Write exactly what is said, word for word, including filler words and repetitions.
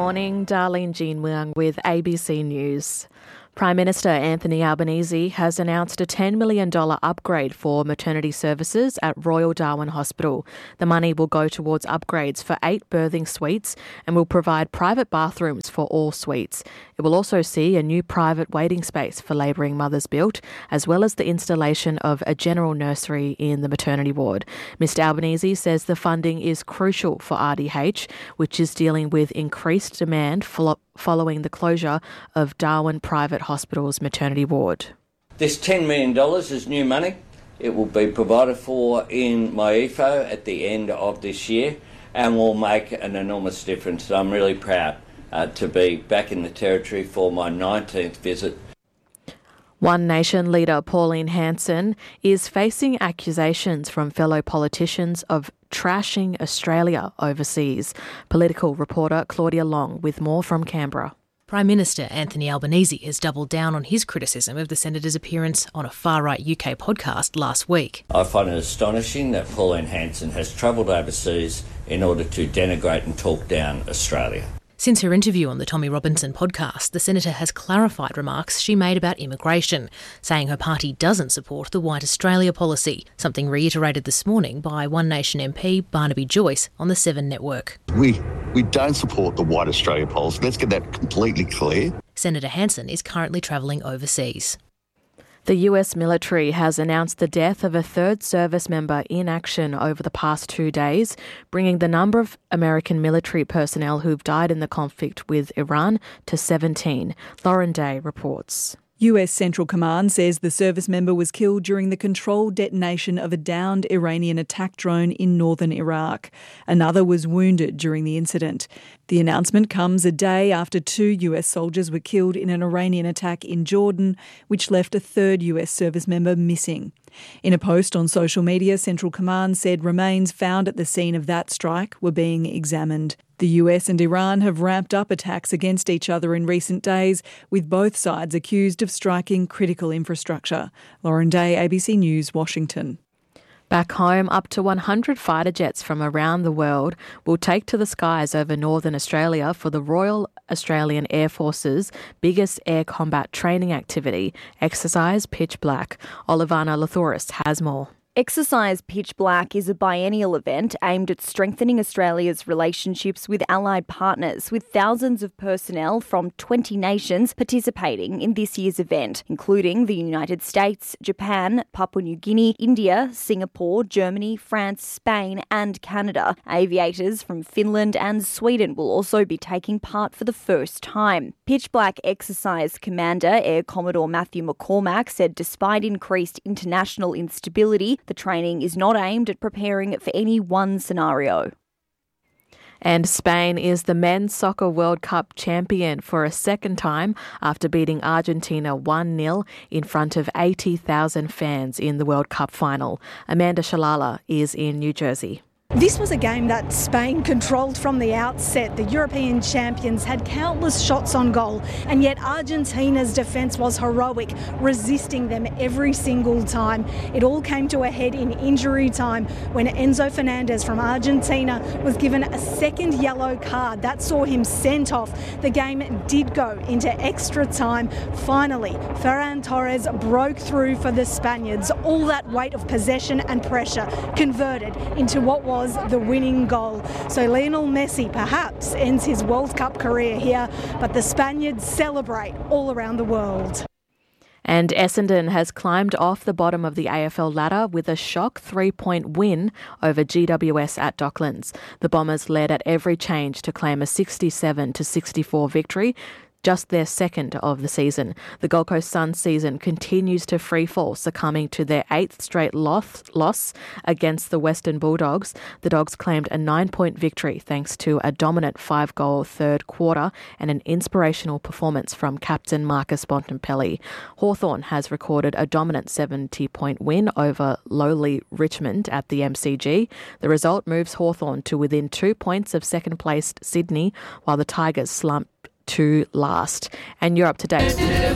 morning, Darlene Jean Muang with A B C News. Prime Minister Anthony Albanese has announced a ten million dollars upgrade for maternity services at Royal Darwin Hospital. The money will go towards upgrades for eight birthing suites and will provide private bathrooms for all suites. It will also see a new private waiting space for labouring mothers built, as well as the installation of a general nursery in the maternity ward. Mister Albanese says the funding is crucial for R D H, which is dealing with increased demand for following the closure of Darwin Private Hospital's maternity ward. This ten million dollars is new money. It will be provided for in my E F O at the end of this year and will make an enormous difference. I'm really proud uh, to be back in the Territory for my nineteenth visit. One Nation leader Pauline Hanson is facing accusations from fellow politicians of trashing Australia overseas. Political reporter Claudia Long with more from Canberra. Prime Minister Anthony Albanese has doubled down on his criticism of the Senator's appearance on a far-right U K podcast last week. I find it astonishing that Pauline Hanson has travelled overseas in order to denigrate and talk down Australia. Since her interview on the Tommy Robinson podcast, the Senator has clarified remarks she made about immigration, saying her party doesn't support the White Australia policy, something reiterated this morning by One Nation M P Barnaby Joyce on the Seven Network. We we don't support the White Australia policy. Let's get that completely clear. Senator Hanson is currently travelling overseas. The U S military has announced the death of a third service member in action over the past two days, bringing the number of American military personnel who've died in the conflict with Iran to seventeen. Lauren Day reports. U S Central Command says the service member was killed during the controlled detonation of a downed Iranian attack drone in northern Iraq. Another was wounded during the incident. The announcement comes a day after two U S soldiers were killed in an Iranian attack in Jordan, which left a third U S service member missing. In a post on social media, Central Command said remains found at the scene of that strike were being examined. The U S and Iran have ramped up attacks against each other in recent days, with both sides accused of striking critical infrastructure. Lauren Day, A B C News, Washington. Back home, up to one hundred fighter jets from around the world will take to the skies over northern Australia for the Royal Australian Air Force's biggest air combat training activity, Exercise Pitch Black. Olivana Lathouris has more. Exercise Pitch Black is a biennial event aimed at strengthening Australia's relationships with allied partners, with thousands of personnel from twenty nations participating in this year's event, including the United States, Japan, Papua New Guinea, India, Singapore, Germany, France, Spain and Canada. Aviators from Finland and Sweden will also be taking part for the first time. Pitch Black Exercise Commander Air Commodore Matthew McCormack said despite increased international instability, the training is not aimed at preparing for any one scenario. And Spain is the Men's Soccer World Cup champion for a second time after beating Argentina one nil in front of eighty thousand fans in the World Cup final. Amanda Shalala is in New Jersey. This was a game that Spain controlled from the outset. The European champions had countless shots on goal, and yet Argentina's defence was heroic, resisting them every single time. It all came to a head in injury time when Enzo Fernandez from Argentina was given a second yellow card. That saw him sent off. The game did go into extra time. Finally, Ferran Torres broke through for the Spaniards. All that weight of possession and pressure converted into what was the winning goal. So Lionel Messi perhaps ends his World Cup career here, but the Spaniards celebrate all around the world. And Essendon has climbed off the bottom of the A F L ladder with a shock three-point win over G W S at Docklands. The Bombers led at every change to claim a sixty-seven to sixty-four victory, just their second of the season. The Gold Coast Suns season continues to freefall, succumbing to their eighth straight loss, loss against the Western Bulldogs. The Dogs claimed a nine-point victory thanks to a dominant five-goal third quarter and an inspirational performance from captain Marcus Bontempelli. Hawthorn has recorded a dominant seventy-point win over lowly Richmond at the M C G. The result moves Hawthorn to within two points of second-placed Sydney, while the Tigers slumped to last. And you're up to date.